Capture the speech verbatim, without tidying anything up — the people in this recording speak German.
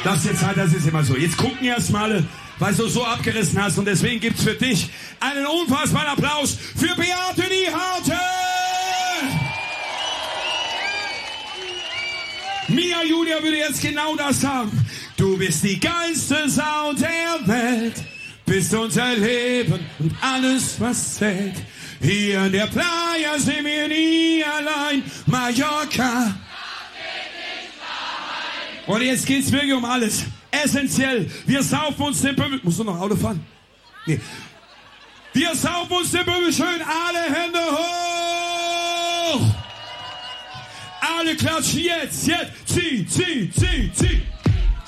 Das ist jetzt halt, das ist immer so. Jetzt gucken erst mal, weil du so abgerissen hast. Und deswegen gibt's für dich einen unfassbaren Applaus für Beate Nieharte. Mia Julia würde jetzt genau das sagen. Du bist die geilste Sau der Welt. Bist unser Leben und alles, was zählt. Hier in der Playa sind wir nie allein. Mallorca. Und jetzt geht's wirklich um alles. Essentiell. Wir saufen uns den Böbel. Musst du noch Auto fahren? Nee. Wir saufen uns den Böbel schön. Alle Hände hoch. Alle klatschen jetzt, jetzt. Zieh, zieh, zieh, zieh.